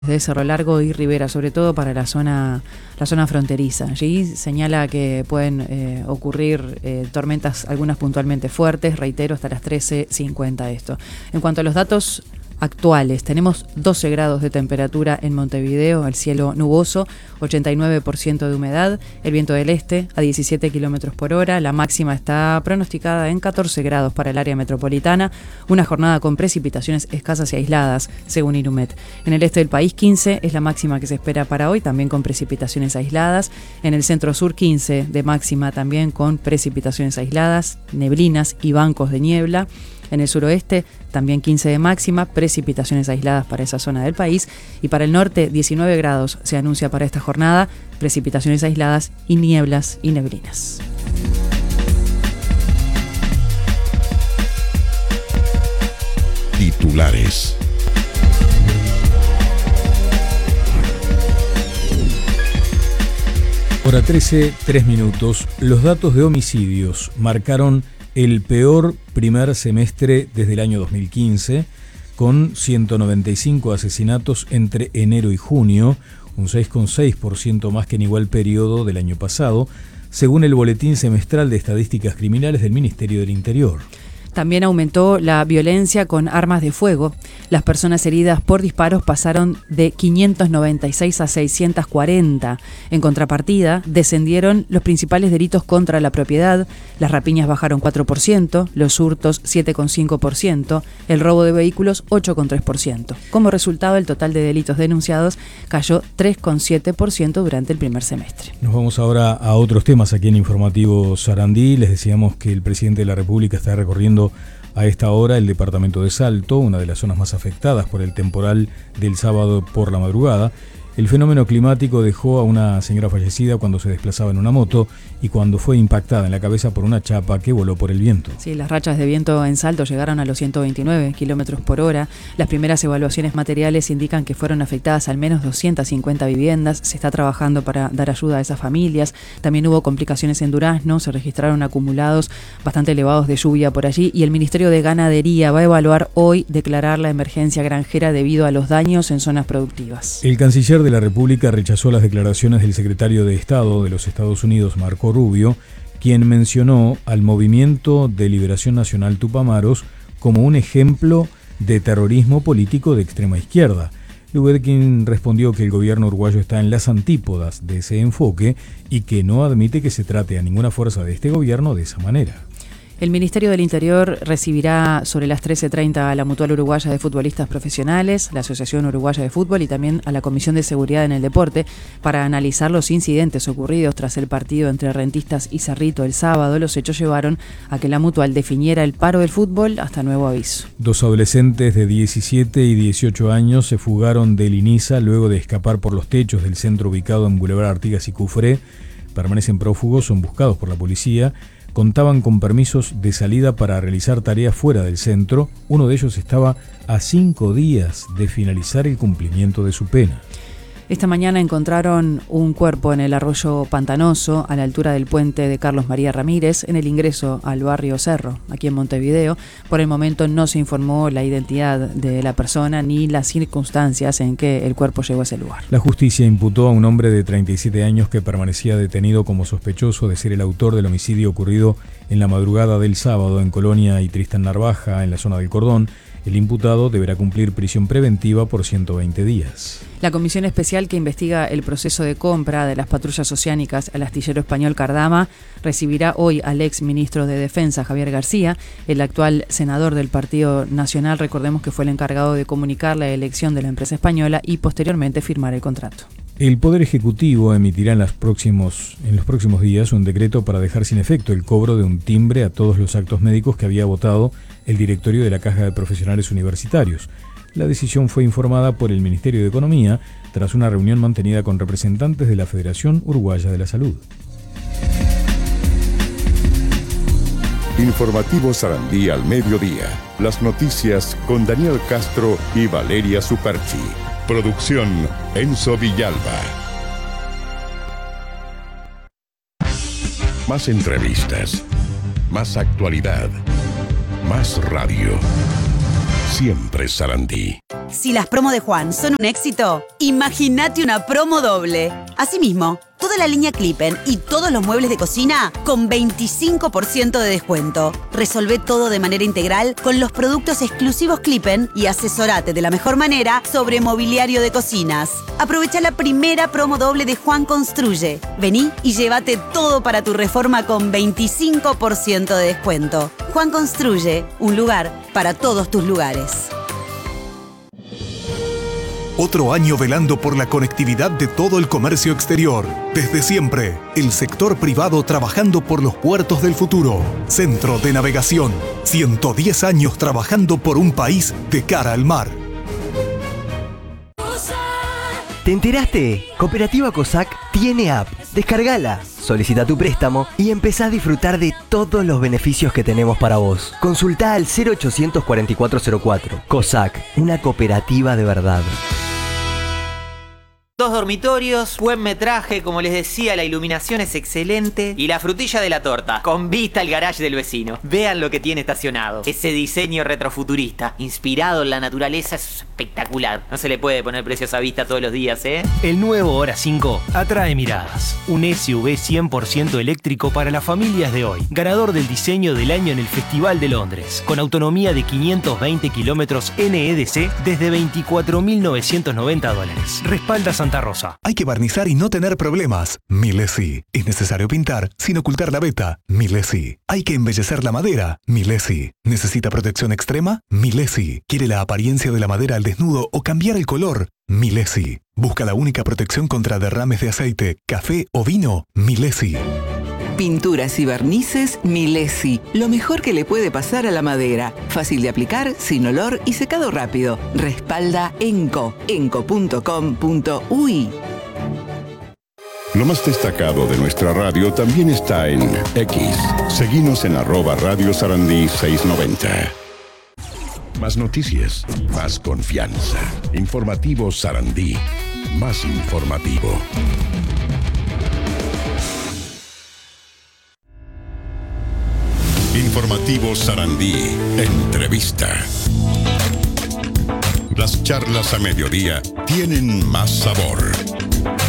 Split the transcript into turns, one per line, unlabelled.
de Cerro Largo y Rivera, sobre todo para la zona fronteriza. Allí señala que pueden ocurrir tormentas, algunas puntualmente fuertes, reitero, hasta las 13:50 esto. En cuanto a los datos actuales, tenemos 12 grados de temperatura en Montevideo, el cielo nuboso, 89% de humedad, el viento del este a 17 kilómetros por hora, la máxima está pronosticada en 14 grados para el área metropolitana, una jornada con precipitaciones escasas y aisladas, según Inumet. En el este del país 15 es la máxima que se espera para hoy, también con precipitaciones aisladas, en el centro sur 15 de máxima también con precipitaciones aisladas, neblinas y bancos de niebla. En el suroeste, también 15 de máxima, precipitaciones aisladas para esa zona del país. Y para el norte, 19 grados se anuncia para esta jornada, precipitaciones aisladas y nieblas y neblinas.
Titulares.
Hora 13, 3 minutos. Los datos de homicidios marcaron el peor primer semestre desde el año 2015, con 195 asesinatos entre enero y junio, un 6,6% más que en igual periodo del año pasado, según el Boletín Semestral de Estadísticas Criminales del Ministerio del Interior.
También aumentó la violencia con armas de fuego. Las personas heridas por disparos pasaron de 596 a 640. En contrapartida, descendieron los principales delitos contra la propiedad. Las rapiñas bajaron 4%, los hurtos 7,5%, el robo de vehículos 8,3%. Como resultado, el total de delitos denunciados cayó 3,7% durante el primer semestre.
Nos vamos ahora a otros temas aquí en Informativo Sarandí. Les decíamos que el presidente de la República está recorriendo a esta hora el departamento de Salto, una de las zonas más afectadas por el temporal del sábado por la madrugada. El fenómeno climático dejó a una señora fallecida cuando se desplazaba en una moto y cuando fue impactada en la cabeza por una chapa que voló por el viento.
Sí, las rachas de viento en Salto llegaron a los 129 kilómetros por hora. Las primeras evaluaciones materiales indican que fueron afectadas al menos 250 viviendas. Se está trabajando para dar ayuda a esas familias. También hubo complicaciones en Durazno, se registraron acumulados bastante elevados de lluvia por allí y el Ministerio de Ganadería va a evaluar hoy declarar la emergencia granjera debido a los daños en zonas productivas.
El canciller de la República rechazó las declaraciones del secretario de Estado de los Estados Unidos, Marco Rubio, quien mencionó al Movimiento de Liberación Nacional Tupamaros como un ejemplo de terrorismo político de extrema izquierda. Lubetkin respondió que el gobierno uruguayo está en las antípodas de ese enfoque y que no admite que se trate a ninguna fuerza de este gobierno de esa manera.
El Ministerio del Interior recibirá sobre las 13:30 a la Mutual Uruguaya de Futbolistas Profesionales, la Asociación Uruguaya de Fútbol y también a la Comisión de Seguridad en el Deporte para analizar los incidentes ocurridos tras el partido entre Rentistas y Cerrito el sábado. Los hechos llevaron a que la Mutual definiera el paro del fútbol hasta nuevo aviso.
2 adolescentes de 17 y 18 años se fugaron del INISA luego de escapar por los techos del centro ubicado en Boulevard Artigas y Cufré. Permanecen prófugos, son buscados por la policía. Contaban con permisos de salida para realizar tareas fuera del centro. Uno de ellos estaba a 5 días de finalizar el cumplimiento de su pena.
Esta mañana encontraron un cuerpo en el arroyo Pantanoso, a la altura del puente de Carlos María Ramírez, en el ingreso al barrio Cerro, aquí en Montevideo. Por el momento no se informó la identidad de la persona ni las circunstancias en que el cuerpo llegó a ese lugar.
La justicia imputó a un hombre de 37 años que permanecía detenido como sospechoso de ser el autor del homicidio ocurrido en la madrugada del sábado en Colonia y Tristán Narvaja, en la zona del Cordón. El imputado deberá cumplir prisión preventiva por 120 días.
La comisión especial que investiga el proceso de compra de las patrullas oceánicas al astillero español Cardama recibirá hoy al ex ministro de Defensa, Javier García, el actual senador del Partido Nacional. Recordemos que fue el encargado de comunicar la elección de la empresa española y posteriormente firmar el contrato.
El Poder Ejecutivo emitirá en los próximos días un decreto para dejar sin efecto el cobro de un timbre a todos los actos médicos que había votado el directorio de la Caja de Profesionales Universitarios. La decisión fue informada por el Ministerio de Economía tras una reunión mantenida con representantes de la Federación Uruguaya de la Salud.
Informativo Sarandí al mediodía. Las noticias con Daniel Castro y Valeria Superchi. Producción Enzo Villalba. Más entrevistas, más actualidad, más radio. Siempre Sarandí.
Si las promos de Juan son un éxito, imagínate una promo doble. Asimismo, toda la línea Clippen y todos los muebles de cocina con 25% de descuento. Resolvé todo de manera integral con los productos exclusivos Clippen y asesorate de la mejor manera sobre mobiliario de cocinas. Aprovecha la primera promo doble de Juan Construye. Vení y llévate todo para tu reforma con 25% de descuento. Juan Construye, un lugar para todos tus lugares.
Otro año velando por la conectividad de todo el comercio exterior. Desde siempre, el sector privado trabajando por los puertos del futuro. Centro de Navegación. 110 años trabajando por un país de cara al mar.
¿Te enteraste? Cooperativa COSAC tiene app. Descárgala, solicita tu préstamo y empezá a disfrutar de todos los beneficios que tenemos para vos. Consultá al 0800 4404. COSAC, una cooperativa de verdad.
2 dormitorios, buen metraje, como les decía, la iluminación es excelente y la frutilla de la torta, con vista al garage del vecino. Vean lo que tiene estacionado. Ese diseño retrofuturista, inspirado en la naturaleza, es espectacular. No se le puede poner precios a vista todos los días, ¿eh?
El nuevo Hora 5 atrae miradas. Un SUV 100% eléctrico para las familias de hoy. Ganador del diseño del año en el Festival de Londres. Con autonomía de 520 kilómetros NEDC desde $24.990. Respalda Santa Rosa.
Hay que barnizar y no tener problemas. Milesi. Es necesario pintar sin ocultar la veta. Milesi. Hay que embellecer la madera. Milesi. ¿Necesita protección extrema? Milesi. ¿Quiere la apariencia de la madera al desnudo o cambiar el color? Milesi. ¿Busca la única protección contra derrames de aceite, café o vino? Milesi.
Pinturas y barnices Milesi. Lo mejor que le puede pasar a la madera. Fácil de aplicar, sin olor y secado rápido. Respalda ENCO. enco.com.uy.
Lo más destacado de nuestra radio también está en X. Seguinos en @Radio Sarandí 690. Más noticias, más confianza. Informativo Sarandí. Más informativo. Informativo Sarandí. Entrevista. Las charlas a mediodía tienen más sabor.